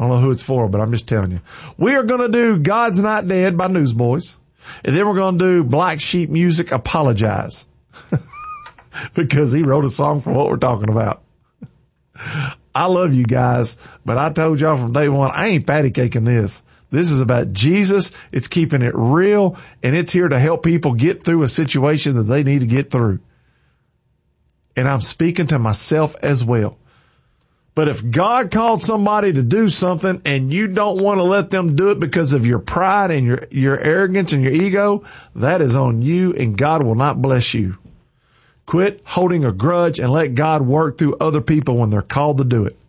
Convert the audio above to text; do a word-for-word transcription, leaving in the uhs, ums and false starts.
I don't know who it's for, but I'm just telling you. We are going to do God's Not Dead by Newsboys. And then we're going to do Black Sheep Music, Apologize. Because he wrote a song for what we're talking about. I love you guys, but I told y'all from day one, I ain't patty caking this. This is about Jesus. It's keeping it real, and it's here to help people get through a situation that they need to get through. And I'm speaking to myself as well. But if God called somebody to do something and you don't want to let them do it because of your pride and your, your arrogance and your ego, that is on you, and God will not bless you. Quit holding a grudge and let God work through other people when they're called to do it.